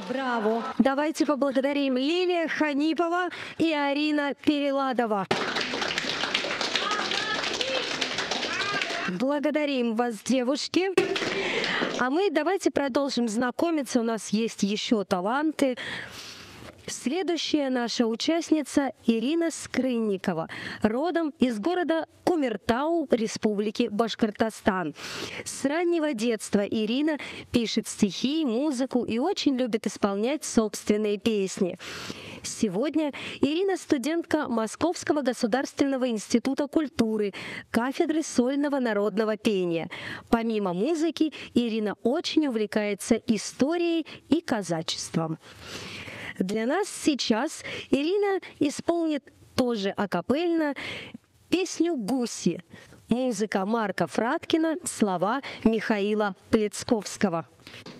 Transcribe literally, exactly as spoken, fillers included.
Браво! Давайте поблагодарим Лилия Ханипова и Арина Переладова. Благодарим вас, девушки. А мы давайте продолжим знакомиться. У нас есть еще таланты. Следующая наша участница Ирина Скрынникова, родом из города Кумертау, Республики Башкортостан. С раннего детства Ирина пишет стихи, музыку и очень любит исполнять собственные песни. Сегодня Ирина студентка Московского государственного института культуры, кафедры сольного народного пения. Помимо музыки, Ирина очень увлекается историей и казачеством. Для нас сейчас Ирина исполнит тоже акапельно песню «Гуси». Музыка Марка Фраткина, слова Михаила Плецковского.